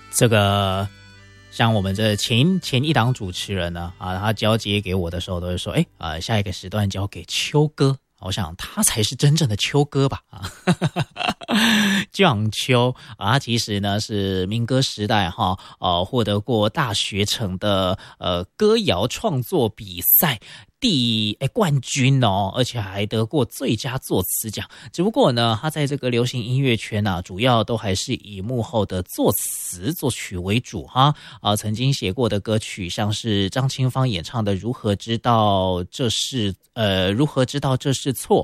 这个像我们这前一档主持人呢，他交接给我的时候都会说，下一个时段交给秋哥。我想他才是真正的秋哥吧绛秋他其实呢是民歌时代获得过大学城的歌谣创作比赛冠军哦，而且还得过最佳作词奖。只不过呢，他在这个流行音乐圈主要都还是以幕后的作词作曲为主曾经写过的歌曲，像是张清芳演唱的《如何知道这是错》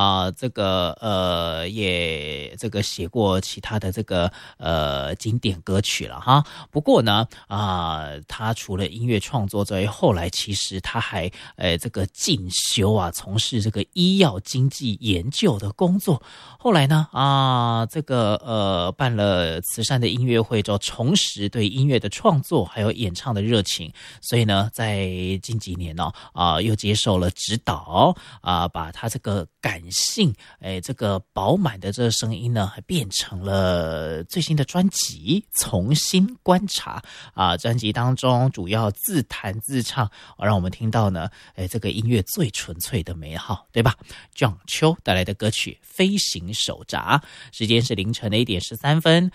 也这个写过其他的这个经典歌曲了不过呢他除了音乐创作之外，后来其实他还这个进修从事这个医药经济研究的工作。后来呢办了慈善的音乐会之后，重拾对音乐的创作还有演唱的热情，所以呢在近几年又接受了指导把他这个感性这个饱满的这个声音呢变成了最新的专辑《重新观察》专辑当中主要自弹自唱让我们听到呢这个音乐最纯粹的美好，对吧？绛秋带来的歌曲《飞行手札》，时间是凌晨的1点13分。